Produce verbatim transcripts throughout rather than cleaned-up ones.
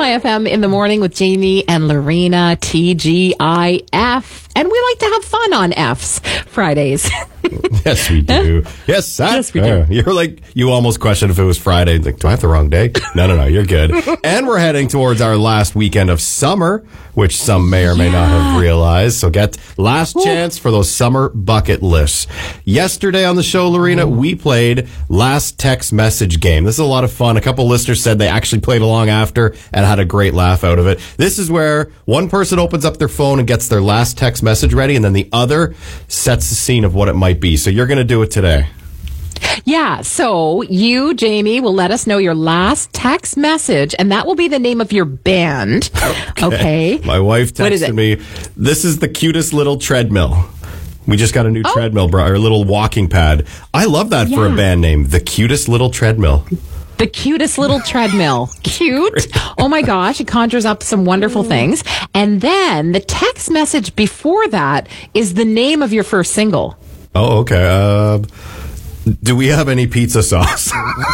My F M in the morning with Jamie and Lorena, T G I F. And we like to have fun on F's Fridays. Yes, we do. Yes, sir. Yes, we do. Uh, you're like, you almost questioned if it was Friday. Like, do I have the wrong day? No, no, no, you're good. And we're heading towards our last weekend of summer, which some may or may Yeah. not have realized. So get last chance for those summer bucket lists. Yesterday on the show, Lorena, we played last text message game. This is a lot of fun. A couple listeners said they actually played along after and had a great laugh out of it. This is where one person opens up their phone and gets their last text message ready, and then the other sets the scene of what it might be. So you're going to do it today. Yeah, so you, Jamie, will let us know your last text message, and that will be the name of your band. Okay. My wife What is texted it? me, this is the cutest little treadmill. We just got a new Oh. treadmill, bro, or a little walking pad. I love that for a Yeah. band name, the cutest little treadmill. The cutest little treadmill. Cute. Oh my gosh. It conjures up some wonderful things. And then the text message before that is the name of your first single. Oh, okay. Uh, do we have any pizza sauce?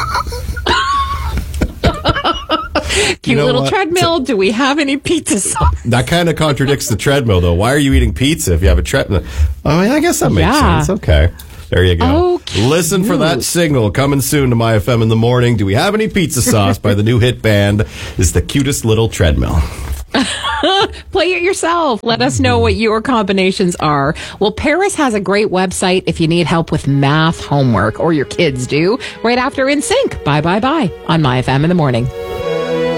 Cute know little what? treadmill. Do we have any pizza sauce? That kind of contradicts the treadmill, though. Why are you eating pizza if you have a treadmill? Oh, yeah, I guess that makes Yeah. sense. Okay. There you go. Oh, Listen for that cute. single coming soon to My F M in the morning. Do we have any pizza sauce by the new hit band? Is the cutest little treadmill. Play it yourself. Let us know what your combinations are. Well, Paris has a great website if you need help with math homework, or your kids do, right after In Sync. Bye, bye, bye on My F M in the morning.